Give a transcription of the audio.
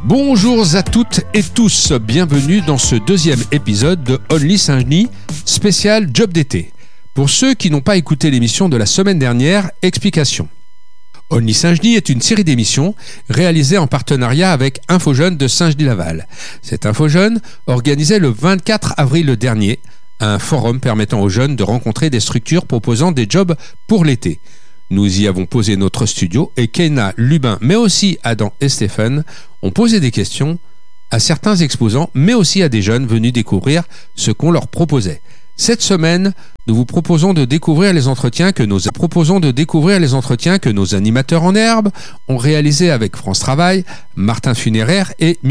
Bonjour à toutes et tous, bienvenue dans ce deuxième épisode de Only Saint-Genis, spécial job d'été. Pour ceux qui n'ont pas écouté l'émission de la semaine dernière, explication. Only Saint-Genis est une série d'émissions réalisée en partenariat avec InfoJeunes de Saint-Genis-Laval. Cet InfoJeunes organisait le 24 avril dernier un forum permettant aux jeunes de rencontrer des structures proposant des jobs pour l'été. Nous y avons posé notre studio et Keina, Lubin, mais aussi Adam et Stéphane ont posé des questions à certains exposants, mais aussi à des jeunes venus découvrir ce qu'on leur proposait. Cette semaine, nous vous proposons de découvrir les entretiens que nos animateurs en herbe ont réalisés avec France Travail, Martin Funéraire et